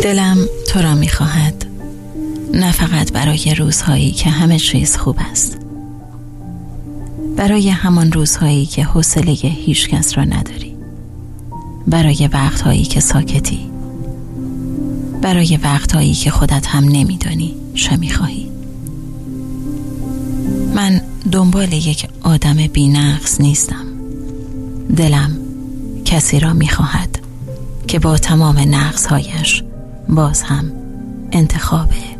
دلم تو را می‌خواهد، نه فقط برای روزهایی که همه چیز خوب است، برای همان روزهایی که حوصله هیچ کس را نداری، برای وقتهایی که ساکتی، برای وقتهایی که خودت هم نمیدانی چه می‌خواهی. من دنبال یک آدم بی‌نقص نیستم. دلم کسی را می‌خواهد که با تمام نقص‌هایش باز هم انتخاب